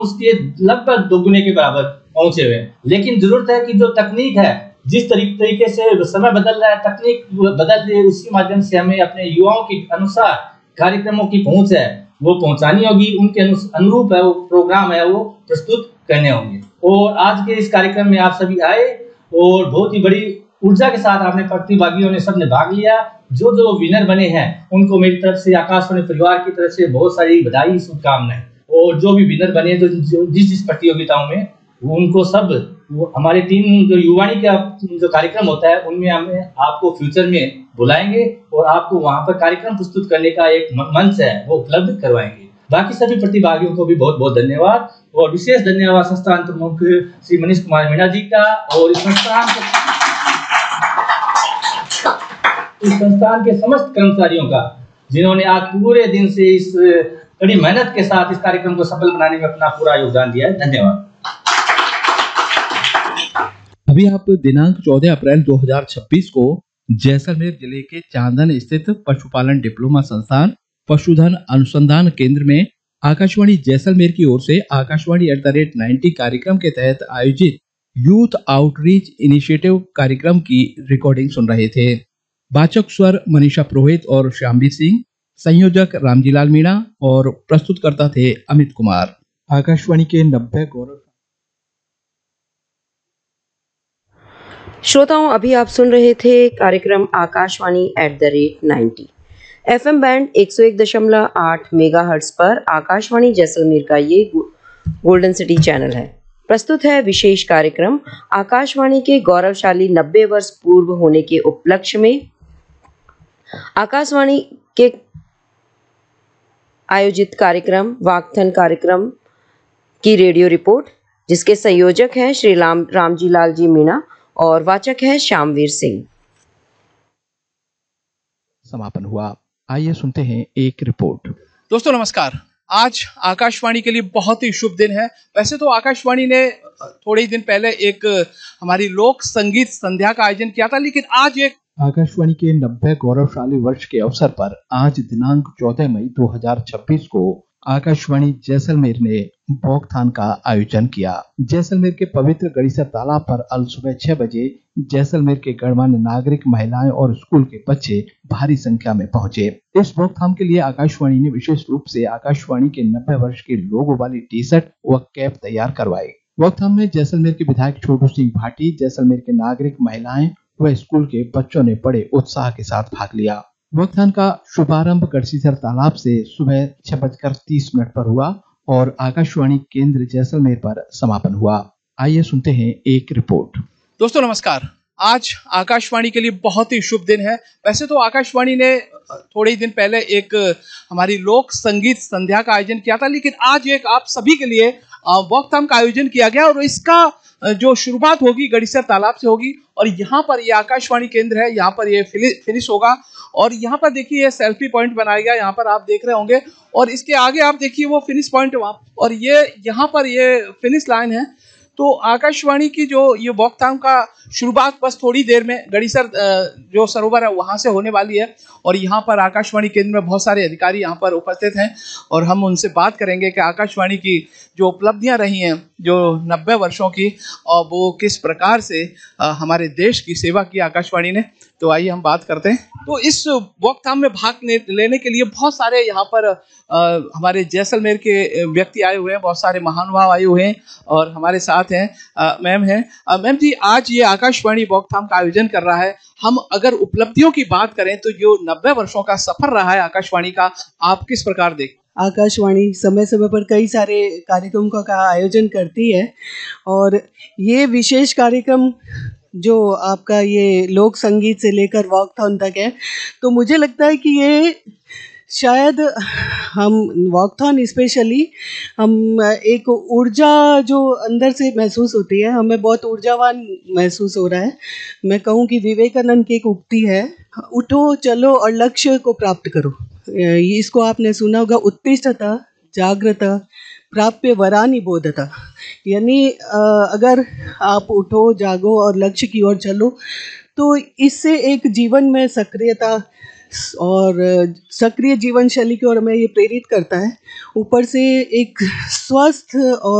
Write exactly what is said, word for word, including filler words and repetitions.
उसके लगभग दोगुने के बराबर पहुंचे हुए हैं। लेकिन जरूरत है कि जो तकनीक है, जिस तरीके से समय बदल रहा है, तकनीक बदल रही है, उसी माध्यम से हमें अपने युवाओं के अनुसार कार्यक्रमों की पहुंच है वो पहुंचानी होगी, उनके अनुरूप है वो प्रोग्राम है वो प्रस्तुत करने होंगे। और आज के इस कार्यक्रम में आप सभी आए और बहुत ही बड़ी ऊर्जा के साथ आपने प्रतिभागियों ने सबने भाग लिया। जो जो विनर बने हैं उनको मेरी तरफ से, आकाशवाणी परिवार की तरफ से बहुत सारी बधाई, शुभकामनाएं। और जो भी विनर बने जो जिस जिस प्रतियोगिताओं में, उनको सब वो हमारे तीन जो युवाणी का जो कार्यक्रम होता है उनमें हमें आपको फ्यूचर में बुलाएंगे और आपको वहां पर कार्यक्रम प्रस्तुत करने का एक मंच है वो उपलब्ध करवाएंगे। बाकी सभी प्रतिभागियों को भी बहुत बहुत धन्यवाद और विशेष धन्यवाद संस्थान प्रमुख श्री मनीष कुमार मीणा जी का और इस संस्थान इस संस्थान के समस्त कर्मचारियों का, जिन्होंने आज पूरे दिन से इस कड़ी मेहनत के साथ इस कार्यक्रम को सफल बनाने में अपना पूरा योगदान दिया है। धन्यवाद। अभी आप दिनांक चौदह अप्रैल दो हज़ार छब्बीस को जैसलमेर जिले के चांदन स्थित पशुपालन डिप्लोमा संस्थान पशुधन अनुसंधान केंद्र में आकाशवाणी जैसलमेर की ओर से Akashvani at the rate ninety कार्यक्रम के तहत आयोजित यूथ आउटरीच इनिशिएटिव कार्यक्रम की रिकॉर्डिंग सुन रहे थे। वाचक स्वर मनीषा पुरोहित और श्यामवीर सिंह, संयोजक रामजीलाल मीणा और प्रस्तुतकर्ता थे अमित कुमार। आकाशवाणी के नब्बे गौरव श्रोताओं, अभी आप सुन रहे थे कार्यक्रम Akashvani at the rate ninety F M band एक सौ एक दशमलव आठ मेगा हर्ट्ज पर आकाशवाणी जैसलमेर का ये गोल्डन सिटी चैनल है। प्रस्तुत है विशेष कार्यक्रम आकाशवाणी के गौरवशाली नब्बे वर्ष पूर्व होने के उपलक्ष्य में आकाशवाणी के आयोजित कार्यक्रम वाकथन कार्यक्रम की रेडियो रिपोर्ट, जिसके संयोजक हैं श्री राम रामजीलाल जी मीणा और वाचक है श्यामवीर सिंह। समापन हुआ। आइए सुनते हैं एक रिपोर्ट। दोस्तों नमस्कार। आज आकाशवाणी के लिए बहुत ही शुभ दिन है। वैसे तो आकाशवाणी ने थोड़े ही दिन पहले एक हमारी लोक संगीत संध्या का आयोजन किया था, लेकिन आज एक आकाशवाणी के नब्बे गौरवशाली वर्ष के अवसर पर आज दिनांक चौदह मई दो हज़ार छब्बीस को आकाशवाणी जैसलमेर ने वॉकथॉन का आयोजन किया। जैसलमेर के पवित्र गड़ीसर तालाब पर अल सुबह छह बजे जैसलमेर के गणमान्य नागरिक, महिलाएं और स्कूल के बच्चे भारी संख्या में पहुंचे। इस वॉकथॉन के लिए आकाशवाणी ने विशेष रूप से आकाशवाणी के नब्बे वर्ष के लोगो वाली टी शर्ट व कैप तैयार करवाई। वॉकथॉन में जैसलमेर के विधायक छोटू सिंह भाटी, जैसलमेर के नागरिक, महिलाएं व स्कूल के बच्चों ने बड़े उत्साह के साथ भाग लिया। वॉकथॉन का शुभारंभ गढ़सीसर तालाब से सुबह छह बजकर तीस मिनट पर हुआ और आकाशवाणी केंद्र जैसलमेर पर समापन हुआ। आइए सुनते हैं एक रिपोर्ट। दोस्तों नमस्कार। आज आकाशवाणी के लिए बहुत ही शुभ दिन है। वैसे तो आकाशवाणी ने थोड़े ही दिन पहले एक हमारी लोक संगीत संध्या का आयोजन किया था, लेकिन आज एक आप सभी के लिए वॉकथॉन का आयोजन किया गया और इसका जो शुरुआत होगी गढ़ीसर तालाब से होगी और यहाँ पर ये आकाशवाणी केंद्र है, यहाँ पर ये फिनिश होगा और यहाँ पर देखिए ये सेल्फी पॉइंट बनाया गया, यहाँ पर आप देख रहे होंगे और इसके आगे आप देखिए वो फिनिश पॉइंट वहाँ और ये यहाँ पर ये फिनिश लाइन है। तो आकाशवाणी की जो ये वॉकथॉन का शुरुआत बस थोड़ी देर में गढ़ीसर जो सरोवर है वहाँ से होने वाली है और यहाँ पर आकाशवाणी केंद्र में बहुत सारे अधिकारी यहाँ पर उपस्थित हैं और हम उनसे बात करेंगे कि आकाशवाणी की जो उपलब्धियाँ रही हैं जो नब्बे वर्षों की और वो किस प्रकार से हमारे देश की सेवा की आकाशवाणी ने। तो आइए हम बात करते हैं। तो इस वॉकथॉन में भाग लेने के लिए बहुत सारे यहाँ पर आ, हमारे जैसलमेर के व्यक्ति आए हुए हैं, बहुत सारे महानुभाव आए हुए हैं और हमारे साथ हैं मैम हैं। मैम जी, आज ये आकाशवाणी वॉकथॉन का आयोजन कर रहा है। हम अगर उपलब्धियों की बात करें तो जो नब्बे वर्षों का सफर रहा है आकाशवाणी का, आप किस प्रकार देख? आकाशवाणी समय समय पर कई सारे कार्यक्रमों का आयोजन करती है और ये विशेष कार्यक्रम जो आपका ये लोक संगीत से लेकर वॉकथॉन तक है, तो मुझे लगता है कि ये शायद हम वॉकथॉन स्पेशली हम एक ऊर्जा जो अंदर से महसूस होती है, हमें बहुत ऊर्जावान महसूस हो रहा है। मैं कहूँ कि विवेकानंद की एक उक्ति है, उठो चलो और लक्ष्य को प्राप्त करो। इसको आपने सुना होगा, उत्तिष्ठता जागृता प्राप्य वरानि बोधता। यानी अगर आप उठो, जागो और लक्ष्य की ओर चलो तो इससे एक जीवन में सक्रियता, और सक्रिय जीवन शैली की ओर हमें ये प्रेरित करता है। ऊपर से एक स्वस्थ और